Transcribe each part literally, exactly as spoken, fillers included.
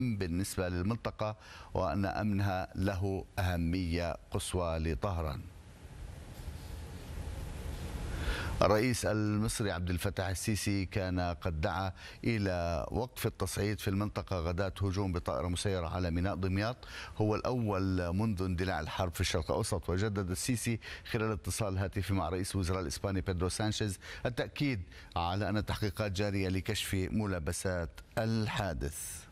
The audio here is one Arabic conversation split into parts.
بالنسبة للمنطقة وأن أمنها له أهمية قصوى لطهران. الرئيس المصري عبد الفتاح السيسي كان قد دعا إلى وقف التصعيد في المنطقة غداة هجوم بطائرة مسيرة على ميناء دمياط، هو الأول منذ اندلاع الحرب في الشرق الأوسط. وجدد السيسي خلال اتصال هاتفي مع رئيس الوزراء الإسباني بيدرو سانشيز التأكيد على أن التحقيقات جارية لكشف ملابسات الحادث.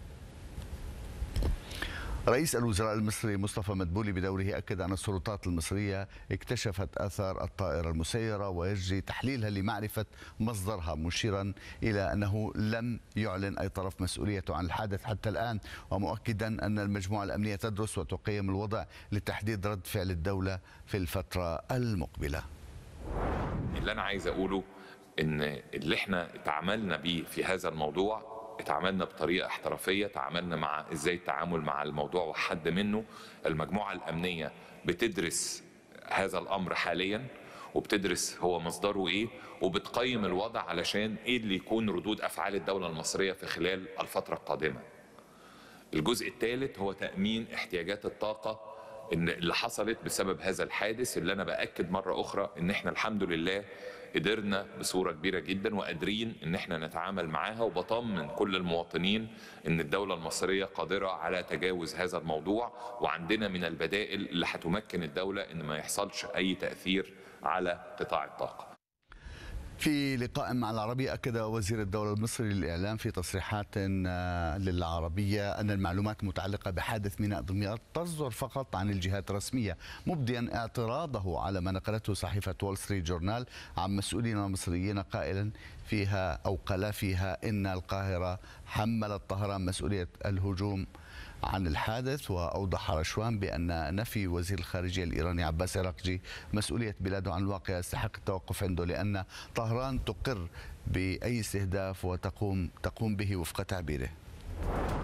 رئيس الوزراء المصري مصطفى مدبولي بدوره أكد أن السلطات المصرية اكتشفت آثار الطائرة المسيرة ويجري تحليلها لمعرفة مصدرها، مشيرا إلى أنه لم يعلن أي طرف مسؤوليته عن الحادث حتى الآن، ومؤكدا أن المجموعة الأمنية تدرس وتقيم الوضع لتحديد رد فعل الدولة في الفترة المقبلة. اللي أنا عايز أقوله إن اللي احنا تعاملنا بيه في هذا الموضوع اتعاملنا بطريقة احترافية، تعاملنا مع ازاي التعامل مع الموضوع وحد منه. المجموعة الأمنية بتدرس هذا الأمر حاليا وبتدرس هو مصدره ايه وبتقيم الوضع علشان ايه اللي يكون ردود أفعال الدولة المصرية في خلال الفترة القادمة. الجزء الثالث هو تأمين احتياجات الطاقة اللي حصلت بسبب هذا الحادث، اللي أنا بأكد مرة أخرى إن احنا الحمد لله قدرنا بصورة كبيرة جدا وقادرين إن احنا نتعامل معاها، وبطمن كل المواطنين إن الدولة المصرية قادرة على تجاوز هذا الموضوع، وعندنا من البدائل اللي هتمكن الدولة إن ما يحصلش أي تأثير على قطاع الطاقة. في لقاء مع العربية أكد وزير الدولة المصري للإعلام في تصريحات للعربية أن المعلومات المتعلقة بحادث ميناء دمياط تصدر فقط عن الجهات الرسمية، مبديا اعتراضه على ما نقلته صحيفة وول ستريت جورنال عن مسؤولين مصريين قائلا فيها أو قال فيها إن القاهرة حملت طهران مسؤولية الهجوم عن الحادث. وأوضح رشوان بأن نفي وزير الخارجية الإيراني عباس عراقجي مسؤولية بلاده عن الواقع يستحق التوقف عنده، لأن طهران تقر بأي استهداف وتقوم تقوم به وفق تعبيره.